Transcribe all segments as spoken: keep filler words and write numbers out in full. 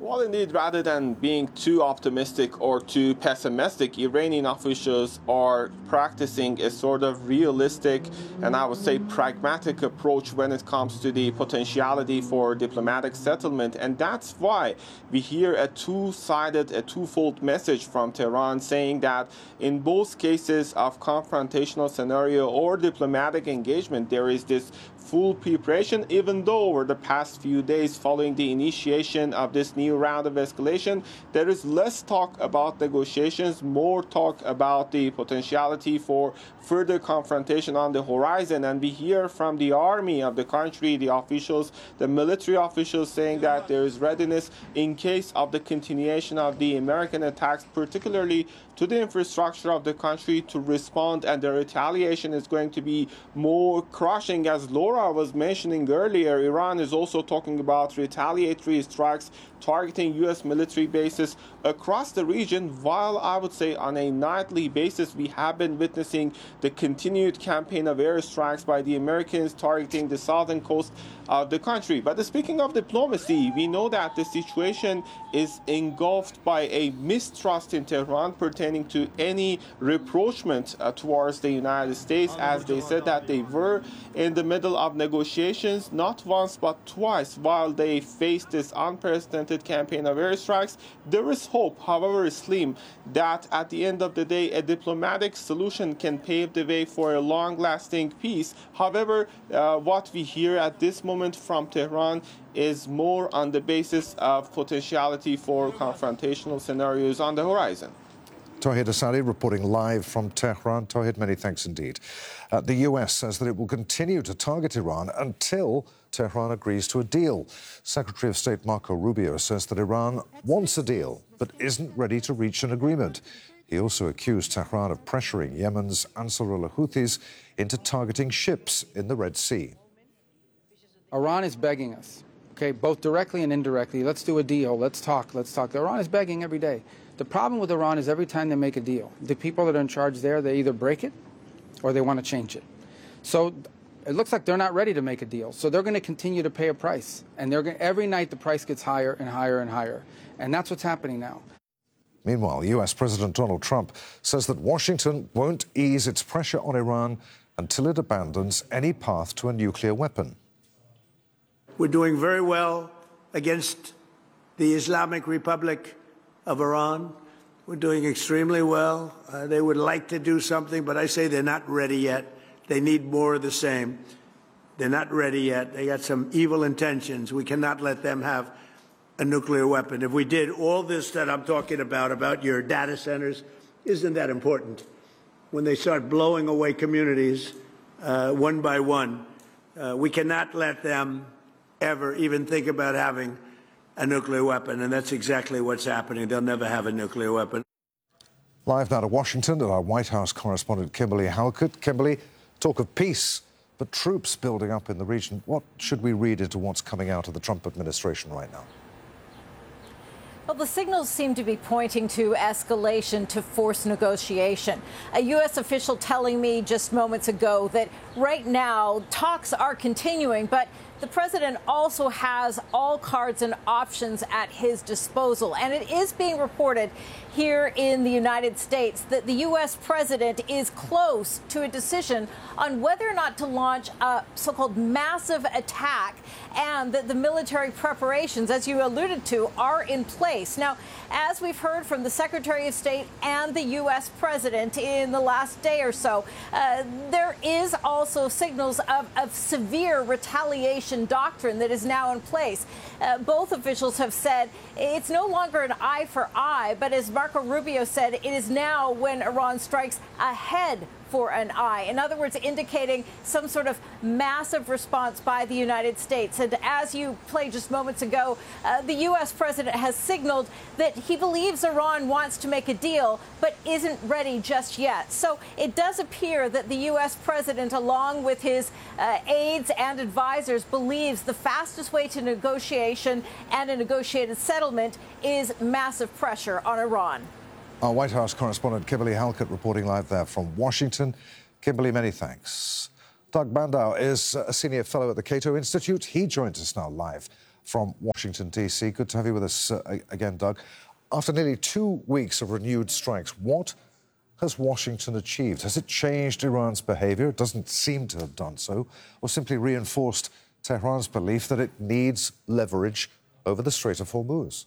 Well, indeed, rather than being too optimistic or too pessimistic, Iranian officials are practicing a sort of realistic and I would say pragmatic approach when it comes to the potentiality for diplomatic settlement. And that's why we hear a two-sided, a twofold message from Tehran saying that in both cases of confrontational scenario or diplomatic engagement, there is this full preparation, even though over the past few days following the initiation of this new round of escalation, there is less talk about negotiations, more talk about the potentiality for further confrontation on the horizon. And we hear from the army of the country, the officials, the military officials saying that there is readiness in case of the continuation of the American attacks, particularly to the infrastructure of the country, to respond, and the retaliation is going to be more crushing. As Laura was mentioning earlier, Iran is also talking about retaliatory strikes targeting U S military bases across the region, while I would say on a nightly basis we have been witnessing the continued campaign of airstrikes by the Americans targeting the southern coast of the country. But speaking of diplomacy, we know that the situation is engulfed by a mistrust in Tehran pertaining to any rapprochement uh, towards the United States, as they said that they were in the middle of negotiations not once but twice while they faced this unprecedented campaign of airstrikes. There is hope, however slim, that at the end of the day a diplomatic solution can pave the way for a long-lasting peace. However, uh, what we hear at this moment from Tehran is more on the basis of potentiality for confrontational scenarios on the horizon. Tawhid Asadi reporting live from Tehran. Tawhid, many thanks indeed. Uh, the U S says that it will continue to target Iran until Tehran agrees to a deal. Secretary of State Marco Rubio says that Iran wants a deal but isn't ready to reach an agreement. He also accused Tehran of pressuring Yemen's Ansarullah Houthis into targeting ships in the Red Sea. Iran is begging us, okay, both directly and indirectly, let's do a deal, let's talk, let's talk. Iran is begging every day. The problem with Iran is every time they make a deal, the people that are in charge there, they either break it or they want to change it. So it looks like they're not ready to make a deal. So they're going to continue to pay a price. And they're going, every night the price gets higher and higher and higher. And that's what's happening now. Meanwhile, U S President Donald Trump says that Washington won't ease its pressure on Iran until it abandons any path to a nuclear weapon. We're doing very well against the Islamic Republic of Iran. We're doing extremely well. Uh, they would like to do something, but I say they're not ready yet. They need more of the same. They're not ready yet. They got some evil intentions. We cannot let them have a nuclear weapon. If we did all this that I'm talking about, about your data centers, isn't that important? When they start blowing away communities uh, one by one, uh, we cannot let them ever even think about having a nuclear weapon, and that's exactly what's happening. They'll never have a nuclear weapon. Live now to Washington to our White House correspondent Kimberly Halkett. Kimberly, talk of peace, but troops building up in the region. What should we read into what's coming out of the Trump administration right now? Well, the signals seem to be pointing to escalation to forced negotiation. A U S official telling me just moments ago that right now talks are continuing, but the president also has all cards and options at his disposal. And it is being reported here in the United States that the U S president is close to a decision on whether or not to launch a so-called massive attack, and that the military preparations, as you alluded to, are in place. Now, as we've heard from the Secretary of State and the U S president in the last day or so, uh, there is also signals of, of severe retaliation doctrine that is now in place. Uh, both officials have said it's no longer an eye for eye, but as Marco Rubio said, it is now when Iran strikes ahead for an eye. In other words, indicating some sort of massive response by the United States. And as you played just moments ago, uh, the U S president has signaled that he believes Iran wants to make a deal, but isn't ready just yet. So it does appear that the U S president, along with his uh, aides and advisors, believes the fastest way to negotiation and a negotiated settlement is massive pressure on Iran. Our White House correspondent Kimberly Halkett reporting live there from Washington. Kimberly, many thanks. Doug Bandow is a senior fellow at the Cato Institute. He joins us now live from Washington, D C. Good to have you with us uh, again, Doug. After nearly two weeks of renewed strikes, what has Washington achieved? Has it changed Iran's behaviour? It doesn't seem to have done so, or simply reinforced Tehran's belief that it needs leverage over the Strait of Hormuz?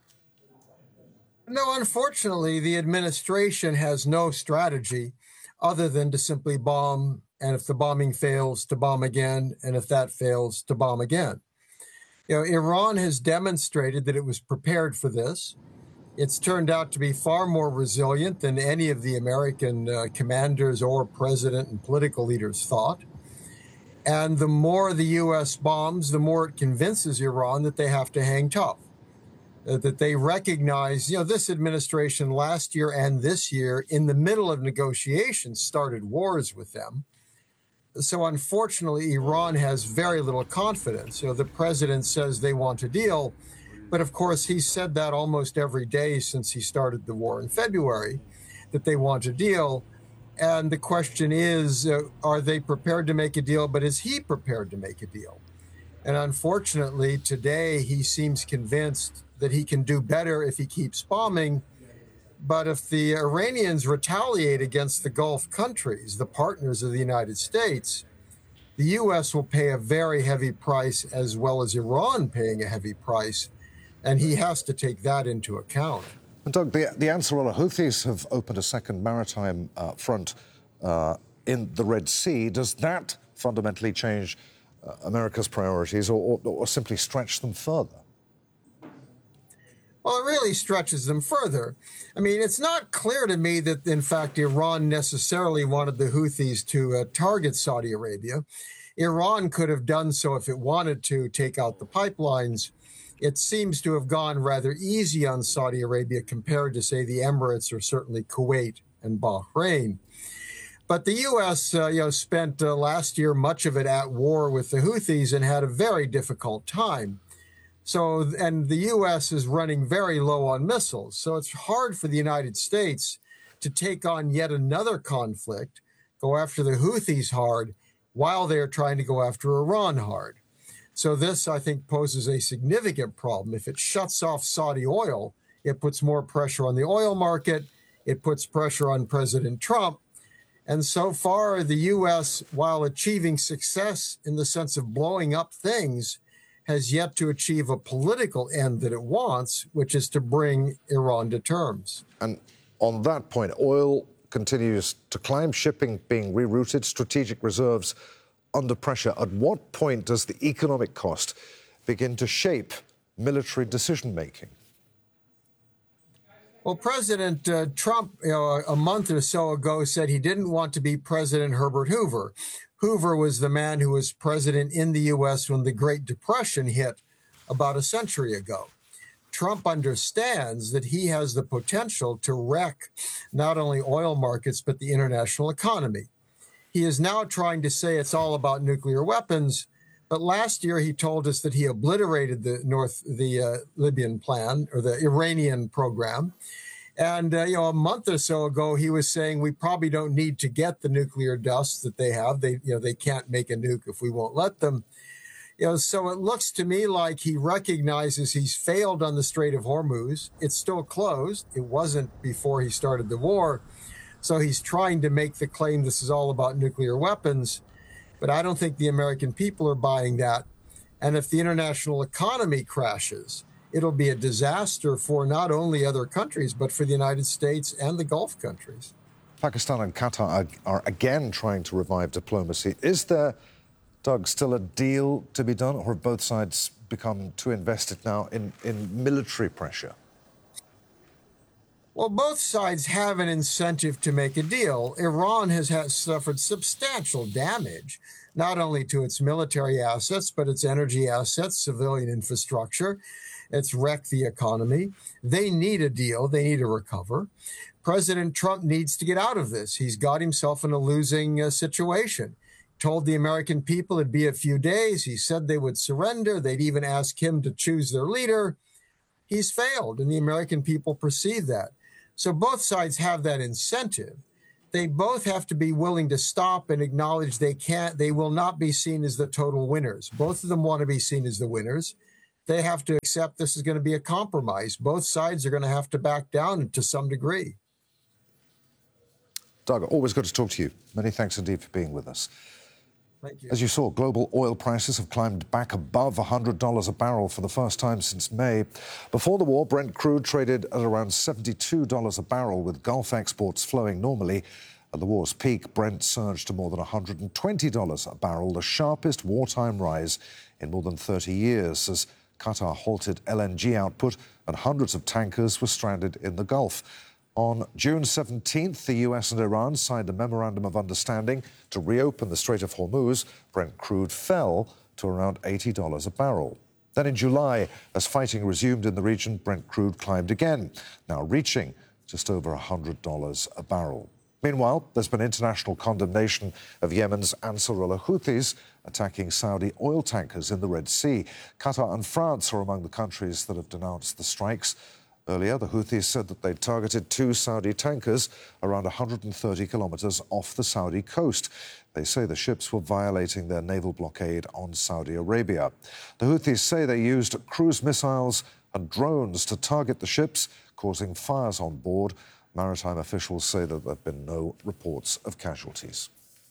No, unfortunately, the administration has no strategy other than to simply bomb, and if the bombing fails, to bomb again, and if that fails, to bomb again. You know, Iran has demonstrated that it was prepared for this. It's turned out to be far more resilient than any of the American uh, commanders or president and political leaders thought. And the more the U S bombs, the more it convinces Iran that they have to hang tough, uh, that they recognize, you know, this administration last year and this year, in the middle of negotiations, started wars with them. So unfortunately, Iran has very little confidence. You know, the president says they want a deal, but of course, he's said that almost every day since he started the war in February, that they want a deal. And the question is, uh, are they prepared to make a deal? But is he prepared to make a deal? And unfortunately, today, he seems convinced that he can do better if he keeps bombing. But if the Iranians retaliate against the Gulf countries, the partners of the United States, the U S will pay a very heavy price, as well as Iran paying a heavy price. And he has to take that into account. And Doug, the, the Ansarullah Houthis have opened a second maritime uh, front uh, in the Red Sea. Does that fundamentally change uh, America's priorities, or, or, or simply stretch them further? Well, it really stretches them further. I mean, it's not clear to me that, in fact, Iran necessarily wanted the Houthis to uh, target Saudi Arabia. Iran could have done so if it wanted to take out the pipelines. It seems to have gone rather easy on Saudi Arabia compared to, say, the Emirates or certainly Kuwait and Bahrain. But the U S uh, you know, spent uh, last year much of it at war with the Houthis and had a very difficult time. So, and the U S is running very low on missiles. So it's hard for the United States to take on yet another conflict, go after the Houthis hard, while they're trying to go after Iran hard. So this, I think, poses a significant problem. If it shuts off Saudi oil, it puts more pressure on the oil market. It puts pressure on President Trump. And so far, the U S, while achieving success in the sense of blowing up things, has yet to achieve a political end that it wants, which is to bring Iran to terms. And on that point, oil continues to climb, shipping being rerouted, strategic reserves under pressure. At what point does the economic cost begin to shape military decision-making? Well, President uh, Trump, you know, a month or so ago said he didn't want to be President Herbert Hoover. Hoover was the man who was president in the U S when the Great Depression hit about a century ago. Trump understands that he has the potential to wreck not only oil markets, but the international economy. He is now trying to say it's all about nuclear weapons, but last year he told us that he obliterated the North, the uh, Libyan plan, or the Iranian program. And, uh, you know, a month or so ago, he was saying we probably don't need to get the nuclear dust that they have. They, you know, they can't make a nuke if we won't let them. You know, so it looks to me like he recognizes he's failed on the Strait of Hormuz. It's still closed. It wasn't before he started the war. So he's trying to make the claim this is all about nuclear weapons, but I don't think the American people are buying that. And if the international economy crashes, it'll be a disaster for not only other countries, but for the United States and the Gulf countries. Pakistan and Qatar are, are again trying to revive diplomacy. Is there, Doug, still a deal to be done, or have both sides become too invested now in, in military pressure? Well, both sides have an incentive to make a deal. Iran has had, suffered substantial damage, not only to its military assets, but its energy assets, civilian infrastructure. It's wrecked the economy. They need a deal. They need to recover. President Trump needs to get out of this. He's got himself in a losing uh, situation. Told the American people it'd be a few days. He said they would surrender. They'd even ask him to choose their leader. He's failed, and the American people perceive that. So both sides have that incentive. They both have to be willing to stop and acknowledge they can't, they will not be seen as the total winners. Both of them want to be seen as the winners. they have to accept this is going to be a compromise. Both sides are going to have to back down to some degree. Doug, always good to talk to you. Many thanks indeed for being with us. Thank you. As you saw, global oil prices have climbed back above one hundred dollars a barrel for the first time since May. Before the war, Brent crude traded at around seventy-two dollars a barrel, with Gulf exports flowing normally. At the war's peak, Brent surged to more than one hundred twenty dollars a barrel, the sharpest wartime rise in more than thirty years, as Qatar halted L N G output and hundreds of tankers were stranded in the Gulf. On June seventeenth, the U S and Iran signed a memorandum of understanding to reopen the Strait of Hormuz. Brent crude fell to around eighty dollars a barrel. Then in July, as fighting resumed in the region, Brent crude climbed again, now reaching just over one hundred dollars a barrel. Meanwhile, there's been international condemnation of Yemen's Ansarullah Houthis attacking Saudi oil tankers in the Red Sea. Qatar and France are among the countries that have denounced the strikes. Earlier, the Houthis said that they targeted two Saudi tankers around one hundred thirty kilometres off the Saudi coast. They say the ships were violating their naval blockade on Saudi Arabia. The Houthis say they used cruise missiles and drones to target the ships, causing fires on board. Maritime officials say that there have been no reports of casualties.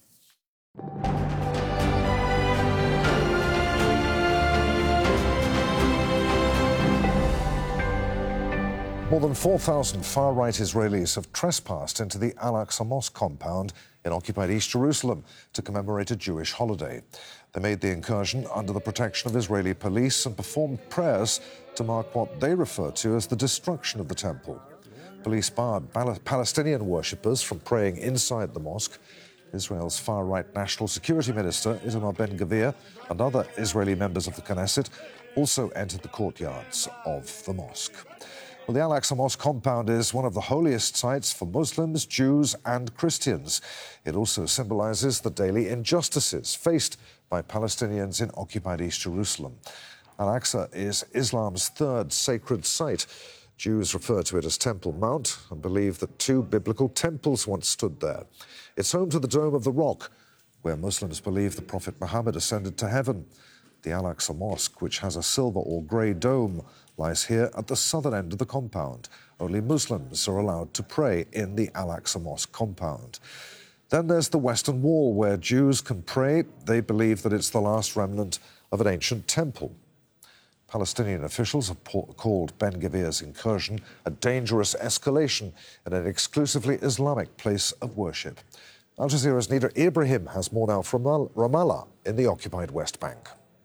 More than four thousand far-right Israelis have trespassed into the Al-Aqsa Mosque compound in occupied East Jerusalem to commemorate a Jewish holiday. They made the incursion under the protection of Israeli police and performed prayers to mark what they refer to as the destruction of the temple. Police barred Palestinian worshippers from praying inside the mosque. Israel's far-right National Security Minister, Itamar Ben-Gvir, and other Israeli members of the Knesset also entered the courtyards of the mosque. Well, the Al-Aqsa Mosque compound is one of the holiest sites for Muslims, Jews and Christians. It also symbolises the daily injustices faced by Palestinians in occupied East Jerusalem. Al-Aqsa is Islam's third sacred site. Jews refer to it as Temple Mount and believe that two biblical temples once stood there. It's home to the Dome of the Rock, where Muslims believe the Prophet Muhammad ascended to heaven. The Al-Aqsa Mosque, which has a silver or grey dome, lies here at the southern end of the compound. Only Muslims are allowed to pray in the Al-Aqsa Mosque compound. Then there's the Western Wall, where Jews can pray. They believe that it's the last remnant of an ancient temple. Palestinian officials have called Ben-Gvir's incursion a dangerous escalation in an exclusively Islamic place of worship. Al Jazeera's Nida Ibrahim has more now from Ramallah in the occupied West Bank.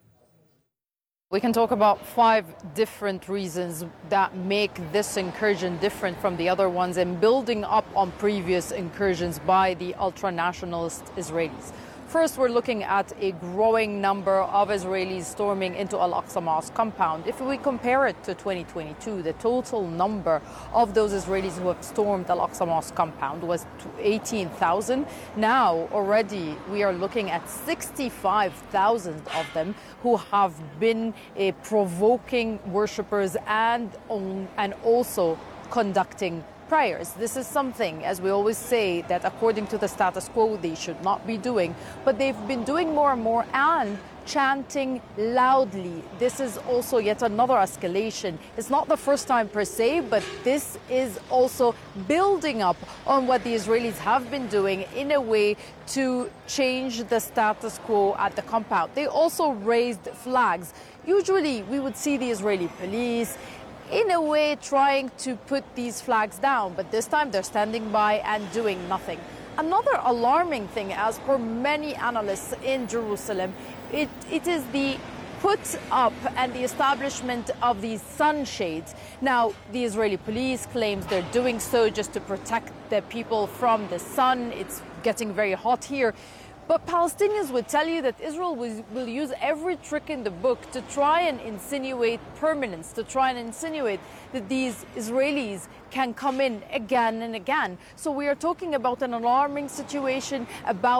We can talk about five different reasons that make this incursion different from the other ones and building up on previous incursions by the ultra-nationalist Israelis. First, we're looking at a growing number of Israelis storming into Al-Aqsa Mosque compound. If we compare it to twenty twenty-two, the total number of those Israelis who have stormed Al-Aqsa Mosque compound was eighteen thousand. Now, already, we are looking at sixty-five thousand of them who have been uh, provoking worshippers and, um, and also conducting prayers. This is something, as we always say, that according to the status quo, they should not be doing. But they've been doing more and more and chanting loudly. This is also yet another escalation. It's not the first time per se, but this is also building up on what the Israelis have been doing in a way to change the status quo at the compound. They also raised flags. Usually we would see the Israeli police in a way trying to put these flags down, but this time they're standing by and doing nothing. Another alarming thing, as per many analysts in Jerusalem, it, it is the put up and the establishment of these sunshades. Now, the Israeli police claims they're doing so just to protect the people from the sun. It's getting very hot here. But Palestinians would tell you that Israel will, will use every trick in the book to try and insinuate permanence, to try and insinuate that these Israelis can come in again and again. So we are talking about an alarming situation, about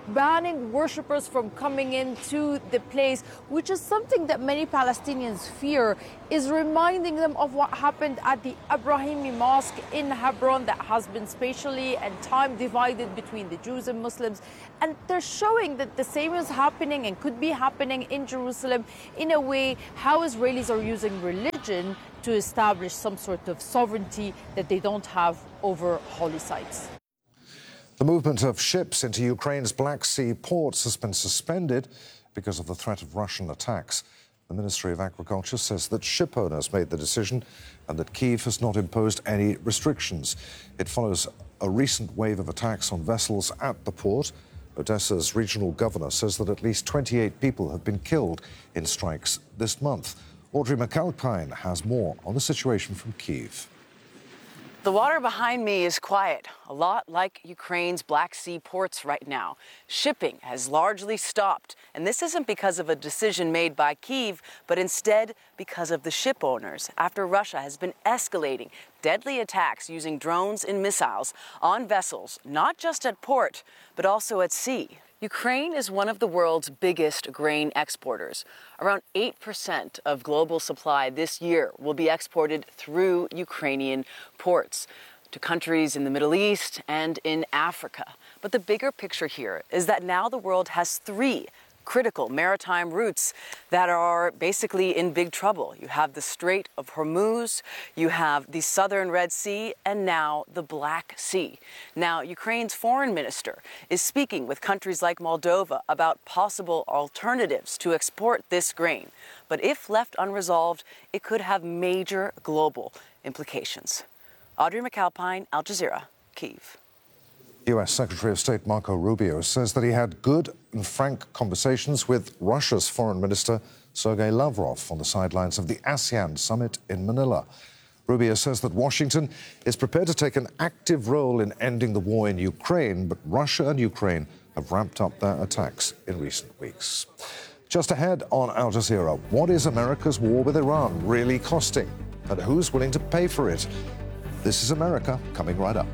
banning worshippers from coming into the place, which is something that many Palestinians fear is reminding them of what happened at the Ibrahimi Mosque in Hebron that has been spatially and time divided between the Jews and Muslims. And they're showing that the same is happening and could be happening in Jerusalem in a way how Israelis are using religion to establish some sort of sovereignty that they don't have over holy sites. The movement of ships into Ukraine's Black Sea ports has been suspended because of the threat of Russian attacks. The Ministry of Agriculture says that ship owners made the decision and that Kyiv has not imposed any restrictions. It follows a recent wave of attacks on vessels at the port. Odessa's regional governor says that at least twenty-eight people have been killed in strikes this month. Audrey McAlpine has more on the situation from Kyiv. The water behind me is quiet, a lot like Ukraine's Black Sea ports right now. Shipping has largely stopped, and this isn't because of a decision made by Kyiv, but instead because of the ship owners, after Russia has been escalating deadly attacks using drones and missiles on vessels, not just at port, but also at sea. Ukraine is one of the world's biggest grain exporters. Around eight percent of global supply this year will be exported through Ukrainian ports to countries in the Middle East and in Africa. But the bigger picture here is that now the world has three critical maritime routes that are basically in big trouble. You have the Strait of Hormuz, you have the southern Red Sea, and now the Black Sea. Now, Ukraine's foreign minister is speaking with countries like Moldova about possible alternatives to export this grain. But if left unresolved, it could have major global implications. Audrey McAlpine, Al Jazeera, Kyiv. U S Secretary of State Marco Rubio says that he had good and frank conversations with Russia's Foreign Minister Sergei Lavrov on the sidelines of the ASEAN summit in Manila. Rubio says that Washington is prepared to take an active role in ending the war in Ukraine, but Russia and Ukraine have ramped up their attacks in recent weeks. Just ahead on Al Jazeera, what is America's war with Iran really costing? And who's willing to pay for it? This is America, coming right up.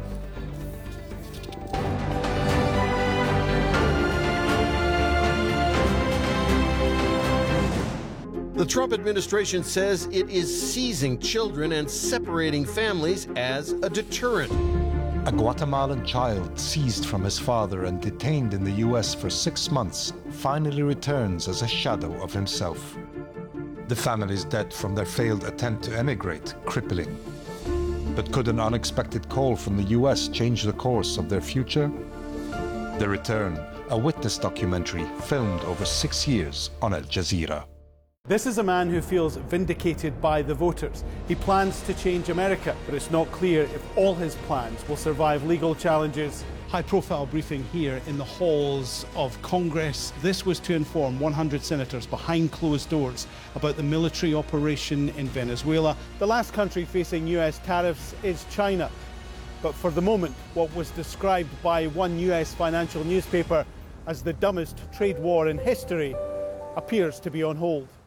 The Trump administration says it is seizing children and separating families as a deterrent. A Guatemalan child seized from his father and detained in the U S for six months finally returns as a shadow of himself. The family's dead from their failed attempt to emigrate, crippling. But could an unexpected call from the U S change the course of their future? The Return, a witness documentary filmed over six years on Al Jazeera. This is a man who feels vindicated by the voters. He plans to change America, but it's not clear if all his plans will survive legal challenges. High-profile briefing here in the halls of Congress. This was to inform one hundred senators behind closed doors about the military operation in Venezuela. The last country facing U S tariffs is China. But for the moment, what was described by one U S financial newspaper as the dumbest trade war in history appears to be on hold.